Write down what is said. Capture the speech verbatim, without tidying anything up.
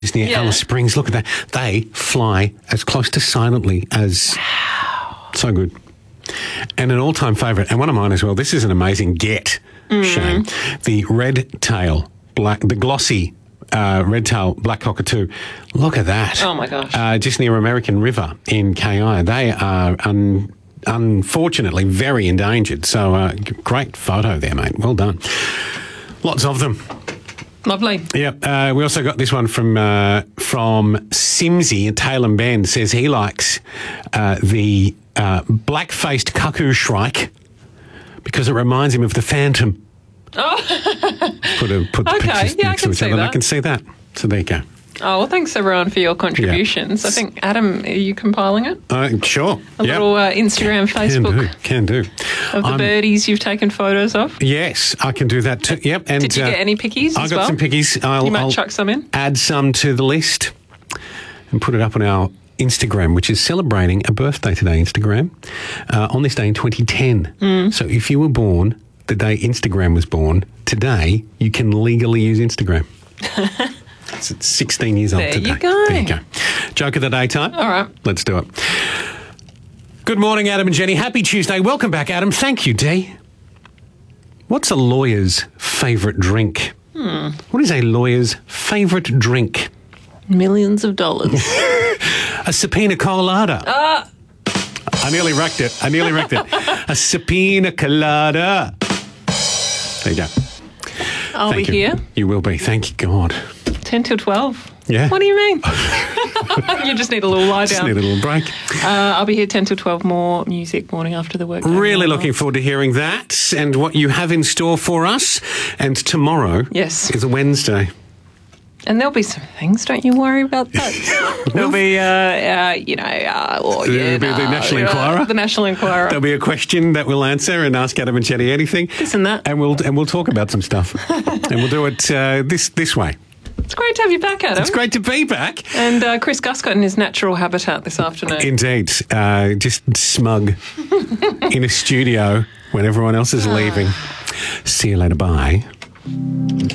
near Yeah. Alice Springs. Look at that. They fly as close to silently as... Wow. So good. And an all-time favourite, and one of mine as well. This is an amazing get, Mm. Shane. The red tail, black, the glossy uh, red tail black cockatoo. Look at that. Oh, my gosh. Uh, just near American River in K I. They are un, unfortunately very endangered. So uh, g- great photo there, mate. Well done. Lots of them. Lovely. Yep. Uh, we also got this one from uh, from Simsy at Tailem Bend. Says he likes uh, the uh, black-faced cuckoo shrike because it reminds him of the Phantom. Oh, Put, a, put the Okay, pictures yeah, I next can to each see other. and I that. can see that. So there you go. oh well, thanks everyone for your contributions. Yeah. I think, Adam, are you compiling it? Uh, sure. A Yep. little uh, Instagram, Can Facebook do. Can do. of the I'm- birdies you've taken photos of. Yes, I can do that too. Yep. And Did you uh, get any pickies I as got well? some pickies. I'll, You might I'll chuck some in. add some to the list and put it up on our Instagram, which is celebrating a birthday today, Instagram, uh, on this day in twenty ten. Mm. So if you were born the day Instagram was born, today you can legally use Instagram. It's sixteen years old There today. you go. There you go. Joke of the day time? All right. Let's do it. Good morning, Adam and Jenny. Happy Tuesday. Welcome back, Adam. Thank you, Dee. What's a lawyer's favourite drink? Hmm. What is a lawyer's favourite drink? Millions of dollars. A subpoena colada. Ah. I nearly wrecked it. I nearly wrecked it. A subpoena colada. There you go. I'll Thank be you. here You will be. Thank you, God. ten till twelve. Yeah. What do you mean? You just need a little lie Just down. need a little break. Uh, I'll be here ten till twelve. More music morning after the work. Really looking forward to hearing that and what you have in store for us. And tomorrow Yes. is a Wednesday. And there'll be some things. Don't you worry about that. There'll be, uh, uh, you know, uh, or, There'll yeah, be the no, National uh, Enquirer. The National Enquirer. There'll be a question that we'll answer and ask Adam and Jenny anything. This and that. And we'll and we'll talk about some stuff. And we'll do it uh, this this way. It's great to have you back, Adam. It's great to be back. And uh, Chris Guscott in his natural habitat this afternoon. Indeed. Uh, just smug in a studio when everyone else is leaving. See you later. Bye.